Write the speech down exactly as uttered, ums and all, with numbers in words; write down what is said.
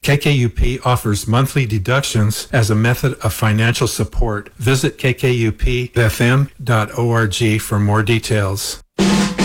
K K U P offers monthly deductions as a method of financial support. Visit k k u p f m dot org for more details.